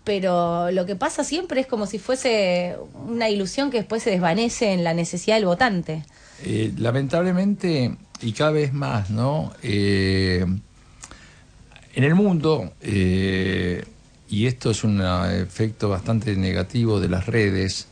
pero lo que pasa siempre es como si fuese una ilusión que después se desvanece en la necesidad del votante. Lamentablemente, y cada vez más, ¿no? En el mundo, y esto es un efecto bastante negativo de las redes,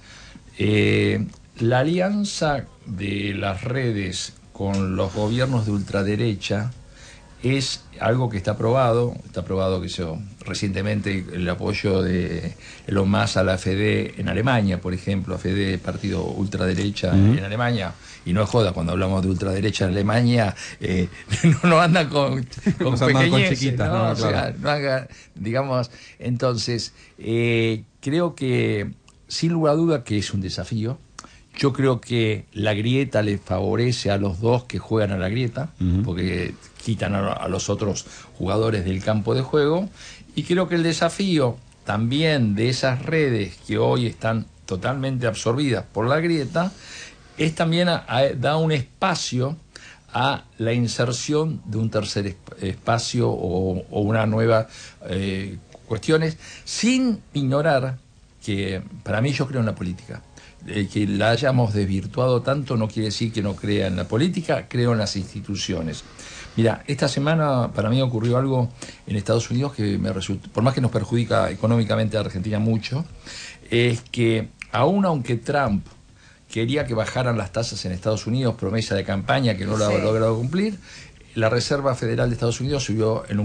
la alianza de las redes con los gobiernos de ultraderecha es algo que está probado que recientemente el apoyo de Elon Musk a la AfD en Alemania, por ejemplo, AfD, partido ultraderecha en Alemania, y no es joda, cuando hablamos de ultraderecha en Alemania, no anda con pequeñeces, chiquitas, ¿no? Claro. O sea, no haga, digamos, entonces, creo que, sin lugar a duda, que es un desafío. Yo creo que la grieta le favorece a los dos que juegan a la grieta, porque quitan a los otros jugadores del campo de juego, y creo que el desafío también de esas redes que hoy están totalmente absorbidas por la grieta es también da un espacio a la inserción de un tercer espacio o una nueva cuestiones, sin ignorar que para mí yo creo en la política. Que la hayamos desvirtuado tanto no quiere decir que no crea en la política, creo en las instituciones. Mira, esta semana para mí ocurrió algo en Estados Unidos que me resulta, por más que nos perjudica económicamente a Argentina mucho, es que aunque Trump quería que bajaran las tasas en Estados Unidos, promesa de campaña que no lo ha logrado cumplir, la Reserva Federal de Estados Unidos subió en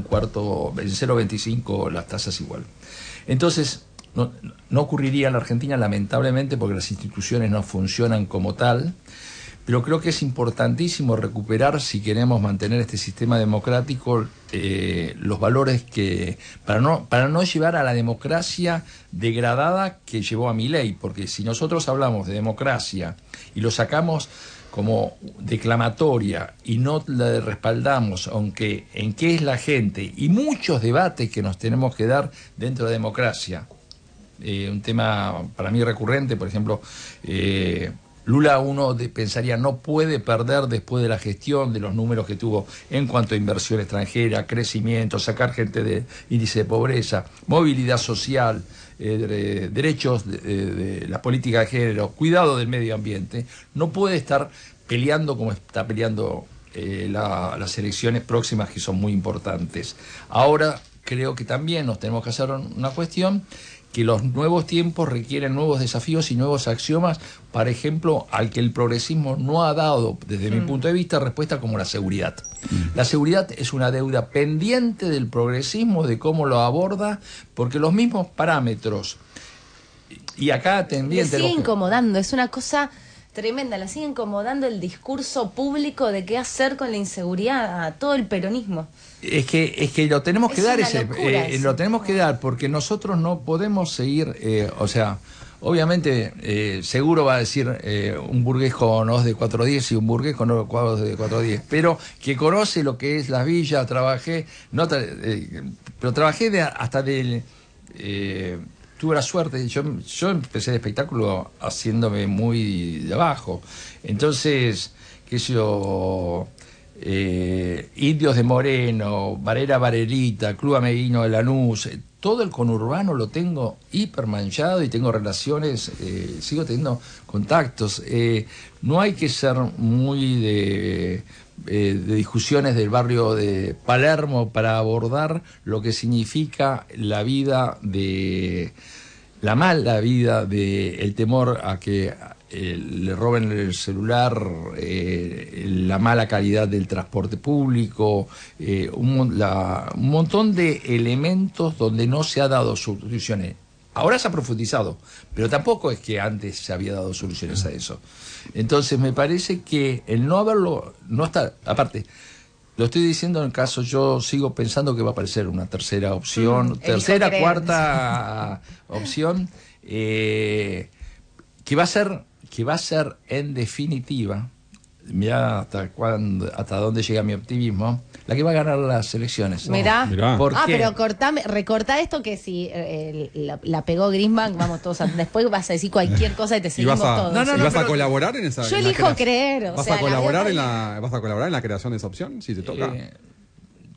0,25 las tasas igual. Entonces, no ocurriría en la Argentina, lamentablemente, porque las instituciones no funcionan como tal, pero creo que es importantísimo recuperar, si queremos mantener este sistema democrático, los valores que para no llevar a la democracia degradada que llevó a Milei, porque si nosotros hablamos de democracia y lo sacamos como declamatoria y no la respaldamos, aunque en qué es la gente, y muchos debates que nos tenemos que dar dentro de democracia. Un tema para mí recurrente, por ejemplo, Lula pensaría no puede perder después de la gestión, de los números que tuvo en cuanto a inversión extranjera, crecimiento, sacar gente del índice de pobreza, movilidad social, derechos de la política de género, cuidado del medio ambiente. No puede estar peleando como está peleando las elecciones próximas, que son muy importantes. Ahora creo que también nos tenemos que hacer una cuestión, que los nuevos tiempos requieren nuevos desafíos y nuevos axiomas, por ejemplo, al que el progresismo no ha dado, desde mi punto de vista, respuesta, como la seguridad. La seguridad es una deuda pendiente del progresismo, de cómo lo aborda, porque los mismos parámetros, y acá también le sigue incomodando, es una cosa tremenda, la sigue incomodando el discurso público de qué hacer con la inseguridad a todo el peronismo. Es que lo tenemos que dar, lo tenemos que dar, porque nosotros no podemos seguir, o sea, obviamente seguro va a decir un burgués con OS de 410 y un burgués con OS de 410, pero que conoce lo que es las villas, pero trabajé hasta del... tuve la suerte, yo empecé el espectáculo haciéndome muy de abajo, entonces, qué sé yo, Indios de Moreno, Varera Varerita, Club Ameguino de Lanús, todo el conurbano lo tengo hipermanchado y tengo relaciones, sigo teniendo contactos. No hay que ser muy de discusiones del barrio de Palermo para abordar lo que significa la vida la mala vida el temor a que le roben el celular, la mala calidad del transporte público, un montón de elementos donde no se ha dado soluciones. Ahora se ha profundizado, pero tampoco es que antes se había dado soluciones a eso. Entonces me parece que el no haberlo, no está, aparte, lo estoy diciendo en el caso, yo sigo pensando que va a aparecer una tercera opción, cuarta opción, que va a ser en definitiva, mirá hasta dónde llega mi optimismo, la que va a ganar las elecciones. Mirá. Pero recortá esto, que si la pegó Griezmann, vamos todos después vas a decir cualquier cosa y te seguimos todos. ¿Vas a colaborar en esa? Yo elijo creer. ¿Vas a colaborar en la creación de esa opción, si te toca?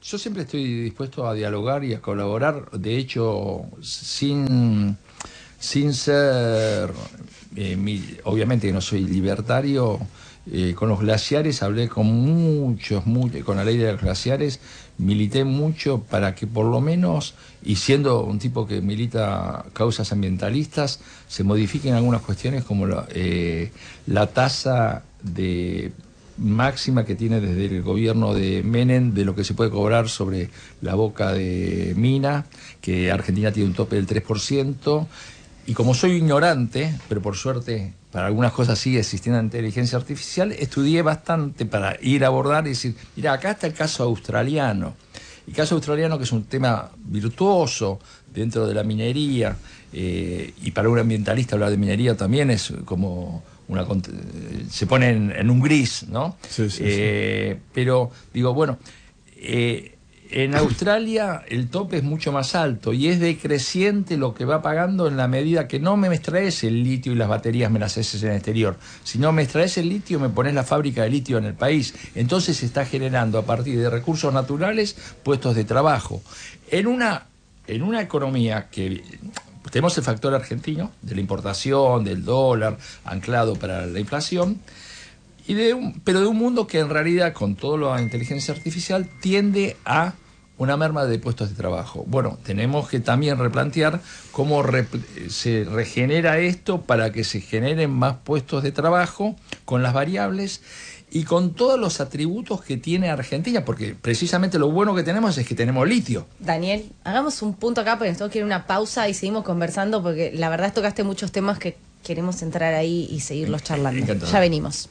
Yo siempre estoy dispuesto a dialogar y a colaborar, de hecho, sin ser, obviamente que no soy libertario. Con los glaciares hablé con muchos, con la ley de los glaciares, milité mucho para que por lo menos, y siendo un tipo que milita causas ambientalistas, se modifiquen algunas cuestiones como la tasa de máxima que tiene desde el gobierno de Menem de lo que se puede cobrar sobre la boca de mina, que Argentina tiene un tope del 3%, y como soy ignorante, pero por suerte para algunas cosas sigue existiendo inteligencia artificial, estudié bastante para ir a abordar y decir, mira, acá está el caso australiano. El caso australiano, que es un tema virtuoso dentro de la minería, y para un ambientalista hablar de minería también es como se pone en un gris, ¿no? Sí. Pero digo, bueno, en Australia el tope es mucho más alto y es decreciente lo que va pagando en la medida que no me extraes el litio y las baterías me las haces en el exterior. Si no me extraes el litio, me pones la fábrica de litio en el país. Entonces se está generando a partir de recursos naturales puestos de trabajo. En una economía que tenemos el factor argentino, de la importación, del dólar anclado para la inflación, pero de un mundo que en realidad, con toda la inteligencia artificial, tiende a una merma de puestos de trabajo. Bueno, tenemos que también replantear cómo se regenera esto para que se generen más puestos de trabajo con las variables y con todos los atributos que tiene Argentina, porque precisamente lo bueno que tenemos es que tenemos litio. Daniel, hagamos un punto acá porque nos tengo que ir a una pausa y seguimos conversando, porque la verdad tocaste muchos temas que queremos entrar ahí y seguirlos charlando. Encantado. Ya venimos.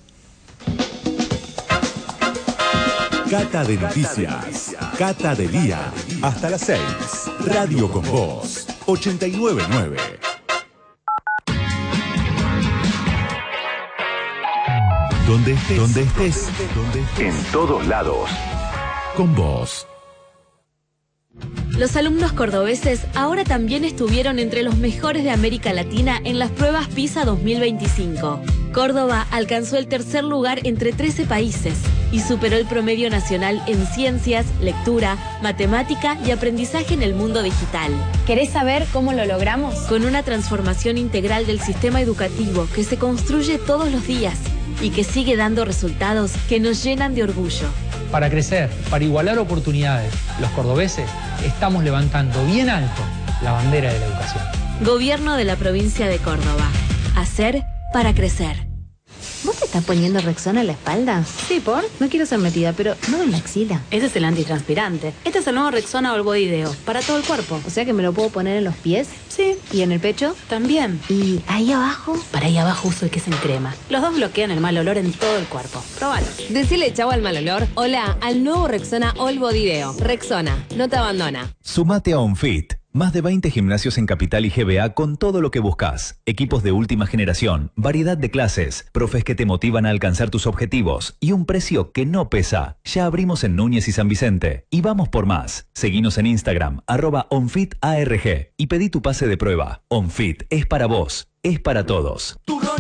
Cata de Noticias. Cata de Día. Hasta las 6. Radio con Voz. 89.9. Donde estés. En todos lados. Con Voz. Los alumnos cordobeses ahora también estuvieron entre los mejores de América Latina en las pruebas PISA 2025. Córdoba alcanzó el tercer lugar entre 13 países y superó el promedio nacional en ciencias, lectura, matemática y aprendizaje en el mundo digital. ¿Querés saber cómo lo logramos? Con una transformación integral del sistema educativo que se construye todos los días y que sigue dando resultados que nos llenan de orgullo. Para crecer, para igualar oportunidades, los cordobeses estamos levantando bien alto la bandera de la educación. Gobierno de la provincia de Córdoba. Hacer para crecer. ¿Vos te estás poniendo Rexona en la espalda? Sí, ¿por? No quiero ser metida, pero no en la axila. Ese es el antitranspirante. Este es el nuevo Rexona All Body Deo, para todo el cuerpo. O sea que me lo puedo poner en los pies. Sí. ¿Y en el pecho? También. ¿Y ahí abajo? Para ahí abajo uso el que es en crema. Los dos bloquean el mal olor en todo el cuerpo. Probalo. Decile chau al mal olor. Hola al nuevo Rexona All Body Deo. Rexona, no te abandona. Sumate a OnFit. Más de 20 gimnasios en Capital y GBA con todo lo que buscas. Equipos de última generación, variedad de clases, profes que te motivan a alcanzar tus objetivos y un precio que no pesa. Ya abrimos en Núñez y San Vicente. Y vamos por más. Seguinos en Instagram, @OnFitARG y pedí tu pase de prueba. OnFit es para vos, es para todos.